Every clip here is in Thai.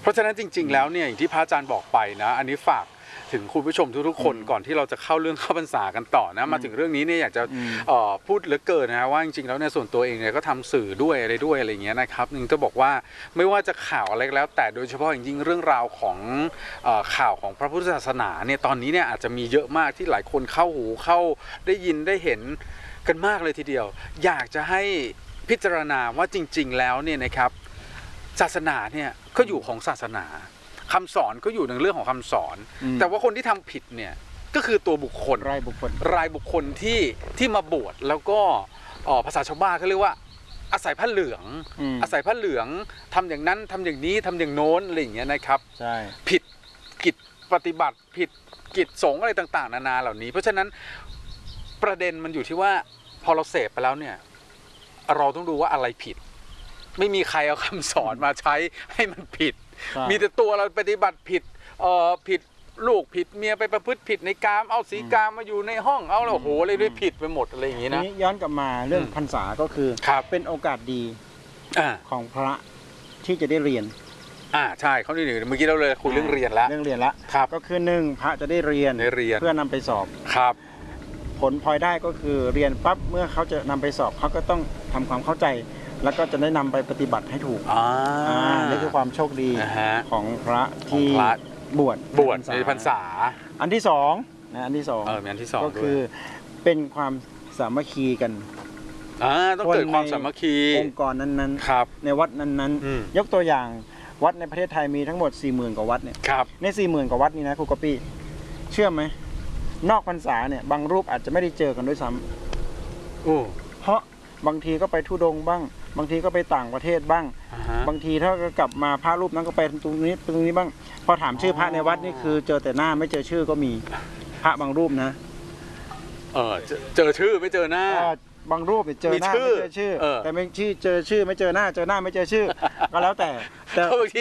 เพราะฉะนั้นจริงๆแล้วเนี่ยอย่างที่พระอาจารย์บอกไปนะอันนี้ฝากถึงคุณผู้ชมทุกๆคนก่อนที่เราจะเข้าเรื่องเข้าพรรษากันต่อนะมาถึงเรื่องนี้เนี่ยอยากจะพูดเหลือเกินนะว่าจริงๆแล้วในส่วนตัวเองเนี่ยก็ทำสื่อด้วยอะไรด้วยอะไรเงี้ยนะครับนึงจะบอกว่าไม่ว่าจะข่าวอะไรแล้วแต่โดยเฉพาะอย่างยิ่งเรื่องราวของข่าวของพระพุทธศาสนาเนี่ยตอนนี้เนี่ยอาจจะมีเยอะมากที่หลายคนเข้าหูเข้าได้ยินได้เห็นกันมากเลยทีเดียวอยากจะให้พิจารณาว่าจริงๆแล้วเนี่ยนะครับศาสนาเนี่ยก็อยู่ของศาสนาคำสอนก็อยู่ในเรื่องของคำสอนแต่ว่าคนที่ทำผิดเนี่ยก็คือตัวบุคคลรายบุคคลที่มาบวชแล้วก็ภาษาชาวบ้านเขาเรียกว่าอาศัยผ้าเหลืองทำอย่างนั้นทำอย่างนี้ทำอย่างโน้นอะไรอย่างเงี้ยนะครับใช่ผิดกิจปฏิบัติผิดกิจสงฆ์อะไรต่างๆนานาเหล่านี้เพราะฉะนั้นประเด็นมันอยู่ที่ว่าพอเราเสพไปแล้วเนี่ยเราต้องดูว่าอะไรผิดไม่มีใครเอาคำสอนมาใช้ให้มันผิดมีแต่ตัวเราปฏิบัติผิดผิดลูกผิดเมียไปประพฤติผิดในกามเอาสีกามมาอยู่ในห้องเอาแล้วโหเลยด้วยผิดไปหมดอะไรอย่างนี้นะนี้ย้อนกลับมาเรื่องพรรษาก็คือเป็นโอกาสดีของพระที่จะได้เรียนใช่เขาหนึ่งเมื่อกี้เราเลยคุยเรื่องเรียนแล้วก็คือ1พระจะได้เรียนเพื่อนำไปสอบครับผลพลอยได้ก็คือเรียนปั๊บเมื่อเขาจะนำไปสอบเขาก็ต้องทำความเข้าใจแล้วก็จะได้นำไปปฏิบัติให้ถูกนี่คือความโชคดีของพระที่บวชในพรรษาอันที่2นะอันที่2ก็คือเป็นความสามัคคีกันต้องเกิดความสามัคคีองค์กรนั้นๆในวัดนั้นๆยกตัวอย่างวัดในประเทศไทยมีทั้งหมด 40,000 กว่าวัดเนี่ยใน 40,000 กว่าวัดนี้นะครูกะปี้เชื่อไหมนอกพรรษาเนี่ยบางรูปอาจจะไม่ได้เจอกันด้วยซ้ำเพราะบางทีก็ไปธุดงค์บ้างบางทีก็ไปต่างประเทศบ้างบางทีถ้าก็กลับมาพระรูปนั้นก็ไปตรงนี้บ้างพอถามชื่อพระในวัดนี่คือเจอแต่หน้าไม่เจอชื่อก็มีพระบางรูปนะเจอชื่อไม่เจอหน้าบางรูปเจอหน้าไม่เจอชื่อแต่ไม่ชื่อเจอชื่อไม่เจอหน้าเจอหน้าไม่เจอชื่อก็แล้วแต่บางที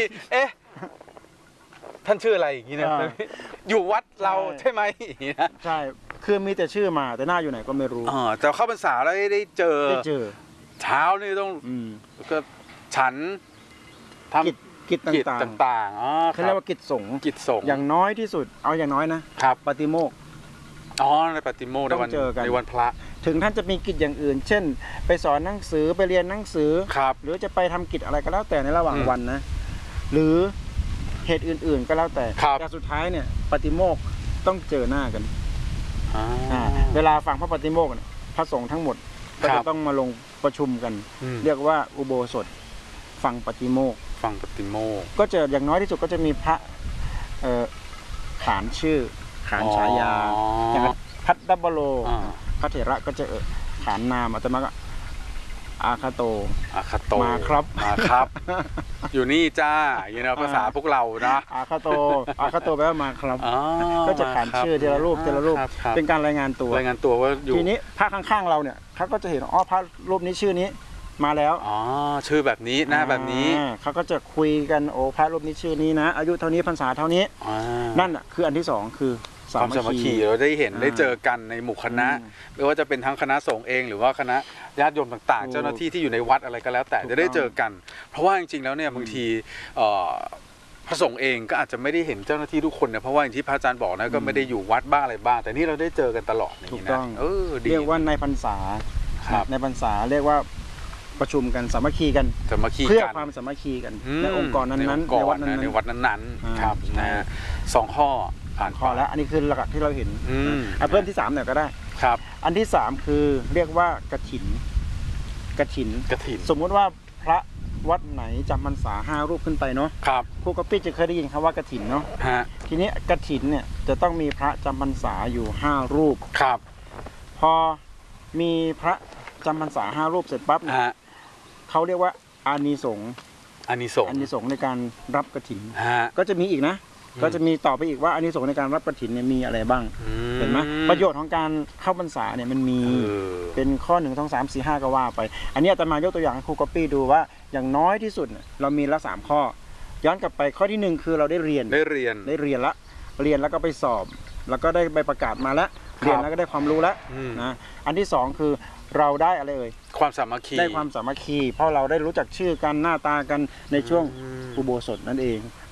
ท่านชื่ออะไรอย่างนี้นะอยู่วัดเราใช่ไหมใช่คือมีแต่ชื่อมาแต่หน้าอยู่ไหนก็ไม่รู้แต่เข้าพรรษาแล้วได้เจอเช้านี่ต้องก็ฉันทำกิจต่างๆเขาเรียกว่ากิจสงฆ์อย่างน้อยที่สุดเอาอย่างน้อยนะครับปฏิโมกข์ในปฏิโมกข์ในวันพระถึงท่านจะมีกิจอย่างอื่นเช่นไปสอนหนังสือไปเรียนหนังสือหรือจะไปทำกิจอะไรก็แล้วแต่ในระหว่างวันนะหรือเหตุอื่นๆก็แล้วแต่สุดท้ายเนี่ยปฏิโมกข์ต้องเจอหน้ากันเวลาฟังพระปฏิโมกข์พระสงฆ์ทั้งหมดก็จะต้องมาลงประชุมกันเรียกว่าอุโบสถฟังปฏิโมกข์ก็จะอย่างน้อยที่สุดก็จะมีพระขานชื่อขานฉายาพัทดับโลพระเถระก็จะขานนามอาตมาก็อาคาโตมาครับอยู่นี่จ้าอย่างนี้ภาษาพวกเรานะอาคาโตแปลว่ามาครับก็จะขานชื่อทีละรูปเป็นการรายงานตัวว่าอยู่ทีนี้พระข้างๆเราเนี่ยเขาก็จะเห็นพระรูปนี้ชื่อนี้มาแล้วชื่อแบบนี้หน้าแบบนี้เขาก็จะคุยกันพระรูปนี้ชื่อนี้นะอายุเท่านี้พรรษาเท่านี้นั่นคืออันที่2คือความสามัคคีเราได้เห็นได้เจอกันในหมู่คณะไม่ว่าจะเป็นทั้งคณะสงฆ์เองหรือว่าคณะญาติโยมต่างๆเจ้าหน้าที่ที่อยู่ในวัดอะไรก็แล้วแต่จะได้เจอกันเพราะว่าจริงๆแล้วเนี่ยบางทีพระสงฆ์เองก็อาจจะไม่ได้เห็นเจ้าหน้าที่ทุกคนนะเพราะว่าอย่างที่พระอาจารย์บอกนะก็ไม่ได้อยู่วัดบ้างอะไรบ้างแต่นี่เราได้เจอกันตลอดถูกต้องเรียกว่าในพรรษาในพรรษาเรียกว่าประชุมกันสามัคคีกันเพื่อความสามัคคีกันในองค์กรนั้นๆในวัดนั้นๆครับนะ2 ข้อผ่านข้อแล้วอันนี้คือหลักที่เราเห็นเพิ่มที่3หน่อยก็ได้ครับอันที่3คือเรียกว่ากฐินสมมุติว่าพระวัดไหนจำพรรษา5 รูปขึ้นไปเนาะครูกะปี้จะเคยได้ยินคำว่ากฐินเนาะทีนี้กฐินเนี่ยจะต้องมีพระจำพรรษาอยู่5 รูปพอมีพระจำพรรษา5 รูปเสร็จปั๊บเขาเรียกว่าอานิสงส์ในการรับกฐินก็จะมีอีกนะก็จะมีต่อไปอีกว่าอานิสงส์ในการรับกฐินเนี่ยมีอะไรบ้างเห็นไหมประโยชน์ของการเข้าพรรษาเนี่ยมันมีเป็นข้อ1 2 3 4 5ก็ว่าไปอันนี้อาตมายกตัวอย่างให้ครูกะปี้ดูว่าอย่างน้อยที่สุดเรามีละ3 ข้อย้อนกลับไปข้อที่1คือเราได้เรียนแล้วก็ไปสอบแล้วก็ได้ใบประกาศมาแล้วเรียนแล้วก็ได้ความรู้แล้วนะอันที่2คือเราได้อะไรความสามัคคีได้ความสามัคคีเพราะเราได้รู้จักชื่อกันหน้าตากันในช่วงอุโบสถนั่นเอง